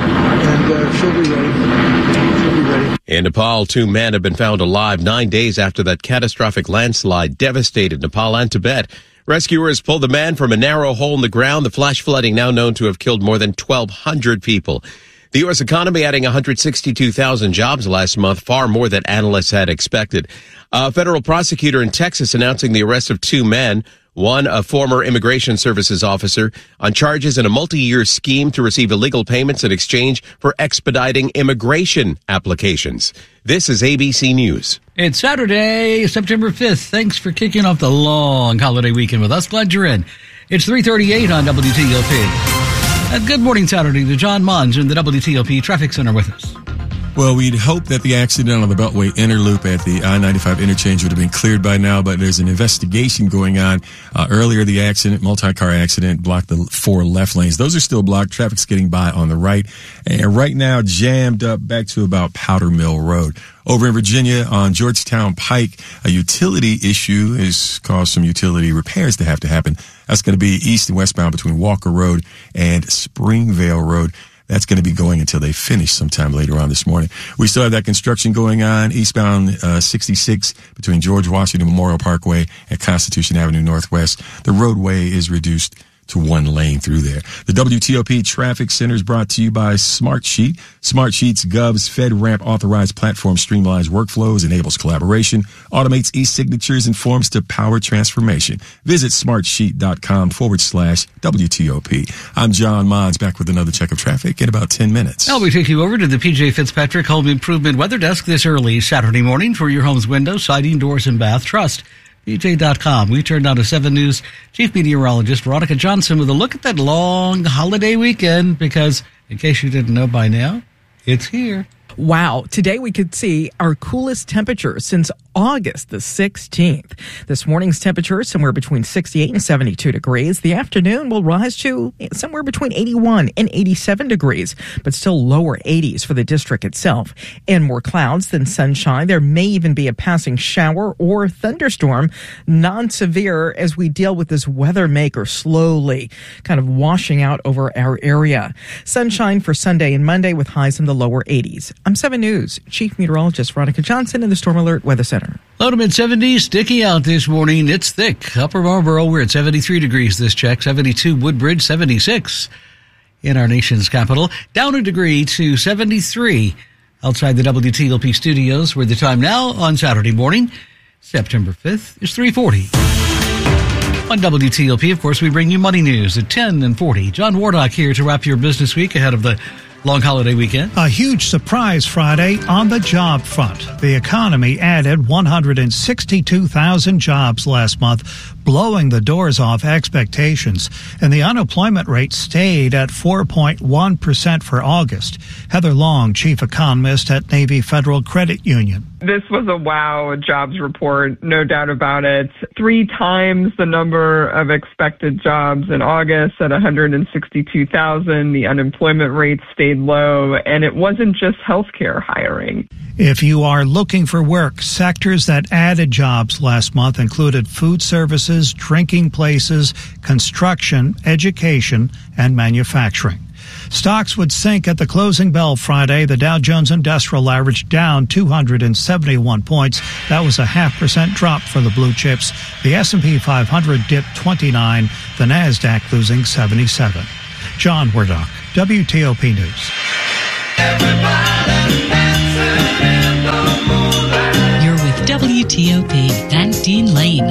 and uh, she'll be ready. She'll be ready. In Nepal, two men have been found alive nine days after that catastrophic landslide devastated Nepal and Tibet. Rescuers pulled the man from a narrow hole in the ground, the flash flooding now known to have killed more than twelve hundred people. The U S economy adding one hundred sixty-two thousand jobs last month, far more than analysts had expected. A federal prosecutor in Texas announcing the arrest of two men, one a former Immigration Services officer, on charges in a multi-year scheme to receive illegal payments in exchange for expediting immigration applications. This is A B C News. It's Saturday, September fifth. Thanks for kicking off the long holiday weekend with us. Glad you're in. It's three thirty-eight on W T O P. And good morning Saturday to John Mons in the W T O P Traffic Center with us. Well, we'd hope that the accident on the Beltway Interloop at the I ninety-five interchange would have been cleared by now, but there's an investigation going on. Uh, earlier, the accident, multi-car accident, blocked the four left lanes. Those are still blocked. Traffic's getting by on the right. And right now, jammed up back to about Powder Mill Road. Over in Virginia on Georgetown Pike, a utility issue has caused some utility repairs to have to happen. That's going to be east and westbound between Walker Road and Springvale Road. That's going to be going until they finish sometime later on this morning. We still have that construction going on eastbound uh, sixty-six between George Washington Memorial Parkway and Constitution Avenue Northwest. The roadway is reduced to one lane through there. The W T O P Traffic Center is brought to you by Smartsheet. Smartsheet's Gov's FedRAMP authorized platform streamlines workflows, enables collaboration, automates e-signatures, and forms to power transformation. Visit smartsheet.com forward slash WTOP. I'm John Mons, back with another check of traffic in about ten minutes. Now we take you over to the P J Fitzpatrick Home Improvement Weather Desk this early Saturday morning for your home's windows, siding, doors, and bath. Trust P J dot com. We turned on to seven News Chief Meteorologist Veronica Johnson with a look at that long holiday weekend because, in case you didn't know by now, it's here. Wow. Today we could see our coolest temperature since August the sixteenth. This morning's temperature somewhere between sixty-eight and seventy-two degrees. The afternoon will rise to somewhere between eighty-one and eighty-seven degrees, but still lower eighties for the district itself. And more clouds than sunshine. There may even be a passing shower or thunderstorm, non-severe as we deal with this weather maker slowly kind of washing out over our area. Sunshine for Sunday and Monday with highs in the lower eighties. I'm seven News Chief Meteorologist Veronica Johnson in the Storm Alert Weather Center. Low to mid seventies, sticky out this morning. It's thick. Upper Marlboro, we're at seventy-three degrees this check. seventy-two Woodbridge, seventy-six in our nation's capital. Down a degree to seventy-three outside the W T O P studios, where the time now on Saturday morning, September fifth, is three forty. On W T O P, of course, we bring you money news at ten and forty. John Wardock here to wrap your business week ahead of the long holiday weekend. A huge surprise Friday on the job front. The economy added one hundred sixty-two thousand jobs last month, blowing the doors off expectations. And the unemployment rate stayed at four point one percent for August. Heather Long, chief economist at Navy Federal Credit Union. This was a wow jobs report, no doubt about it. Three times the number of expected jobs in August at one hundred sixty-two thousand. The unemployment rate stayed low, and it wasn't just healthcare hiring. If you are looking for work, sectors that added jobs last month included food services, drinking places, construction, education, and manufacturing. Stocks would sink at the closing bell Friday. The Dow Jones Industrial Average down two hundred seventy-one points. That was a half percent drop for the blue chips. The S and P five hundred dipped twenty-nine. The Nasdaq losing seventy-seven. John Werdock, W T O P News. You're with W T O P and Dean Lane.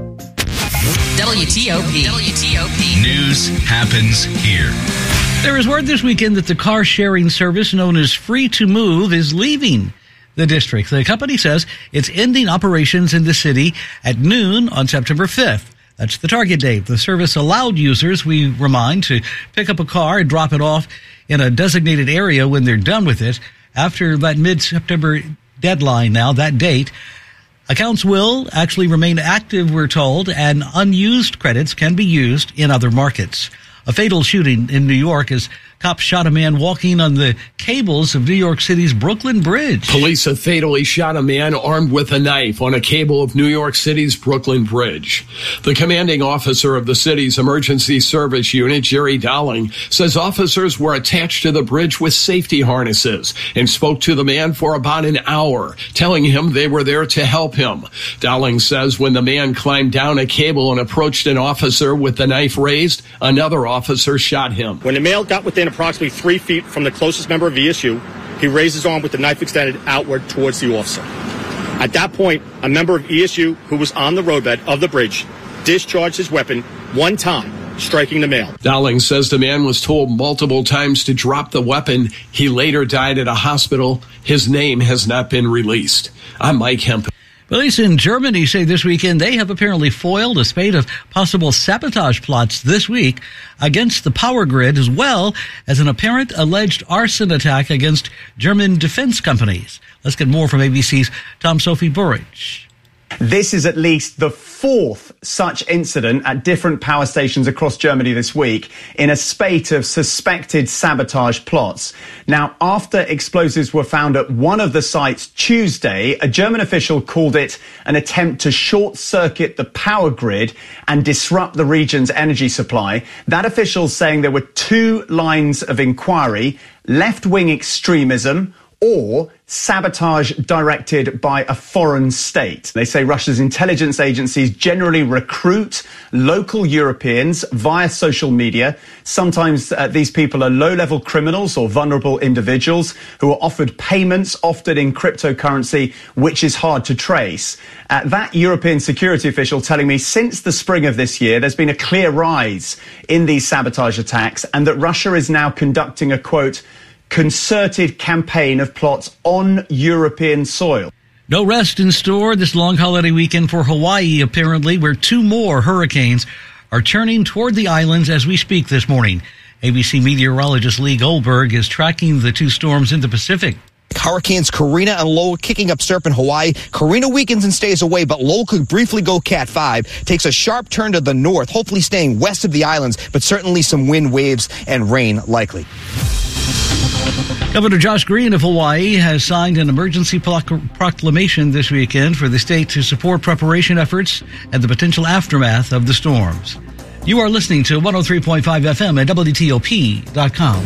W T O P. W T O P. News happens here. There is word this weekend that the car sharing service known as Free to Move is leaving the district. The company says it's ending operations in the city at noon on September fifth. That's the target date. The service allowed users, we remind, to pick up a car and drop it off in a designated area when they're done with it. After that mid-September deadline now, that date, accounts will actually remain active, we're told, and unused credits can be used in other markets. A fatal shooting in New York as cops shot a man walking on the cables of New York City's Brooklyn Bridge. Police have fatally shot a man armed with a knife on a cable of New York City's Brooklyn Bridge. The commanding officer of the city's emergency service unit, Jerry Dowling, says officers were attached to the bridge with safety harnesses and spoke to the man for about an hour, telling him they were there to help him. Dowling says when the man climbed down a cable and approached an officer with the knife raised, another officer shot him. When the male got within approximately three feet from the closest member of E S U, he raised his arm with the knife extended outward towards the officer. At that point, a member of E S U who was on the roadbed of the bridge discharged his weapon one time, striking the male. Dowling says the man was told multiple times to drop the weapon. He later died at a hospital. His name has not been released. I'm Mike Hemp. Police in Germany say this weekend they have apparently foiled a spate of possible sabotage plots this week against the power grid, as well as an apparent alleged arson attack against German defense companies. Let's get more from A B C's Tom Sophie Burridge. This is at least the fourth such incident at different power stations across Germany this week in a spate of suspected sabotage plots. Now, after explosives were found at one of the sites Tuesday, a German official called it an attempt to short-circuit the power grid and disrupt the region's energy supply. That official's saying there were two lines of inquiry: left-wing extremism or sabotage directed by a foreign state. They say Russia's intelligence agencies generally recruit local Europeans via social media. Sometimes uh, these people are low-level criminals or vulnerable individuals who are offered payments, often in cryptocurrency, which is hard to trace. Uh, that European security official telling me since the spring of this year, there's been a clear rise in these sabotage attacks, and that Russia is now conducting a, quote, concerted campaign of plots on European soil. No rest in store this long holiday weekend for Hawaii, apparently, where two more hurricanes are churning toward the islands as we speak this morning. A B C meteorologist Lee Goldberg is tracking the two storms in the Pacific. Hurricanes Karina and Lowell kicking up surf in Hawaii. Karina weakens and stays away, but Lowell could briefly go Cat five. Takes a sharp turn to the north, hopefully staying west of the islands, but certainly some wind, waves, and rain likely. Governor Josh Green of Hawaii has signed an emergency proclamation this weekend for the state to support preparation efforts and the potential aftermath of the storms. You are listening to one oh three point five F M at W T O P dot com.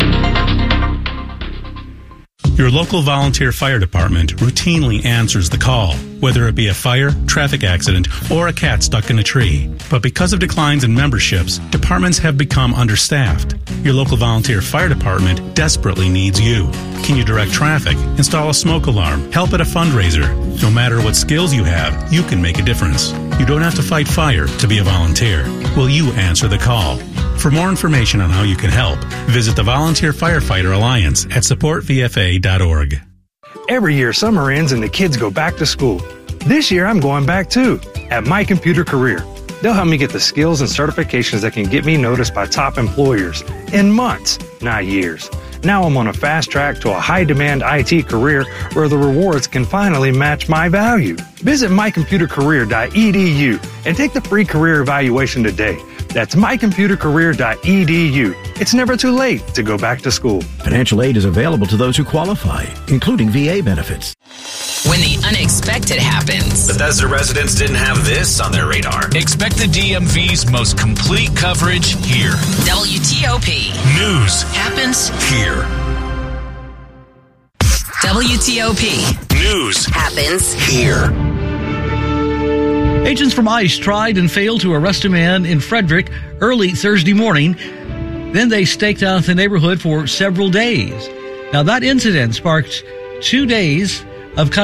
Your local volunteer fire department routinely answers the call, whether it be a fire, traffic accident, or a cat stuck in a tree. But because of declines in memberships, departments have become understaffed. Your local volunteer fire department desperately needs you. Can you direct traffic, install a smoke alarm, help at a fundraiser? No matter what skills you have, you can make a difference. You don't have to fight fire to be a volunteer. Will you answer the call? For more information on how you can help, visit the Volunteer Firefighter Alliance at support v f a dot org. Every year, summer ends and the kids go back to school. This year, I'm going back too, at My Computer Career. They'll help me get the skills and certifications that can get me noticed by top employers in months, not years. Now I'm on a fast track to a high-demand I T career where the rewards can finally match my value. Visit my computer career dot e d u and take the free career evaluation today. That's my computer career dot e d u. It's never too late to go back to school. Financial aid is available to those who qualify, including V A benefits. When the unexpected happens. Bethesda residents didn't have this on their radar. Expect the D M V's most complete coverage here. W T O P. News happens here. W T O P. News happens here. Agents from ICE tried and failed to arrest a man in Frederick early Thursday morning. Then they staked out the neighborhood for several days. Now, that incident sparked two days of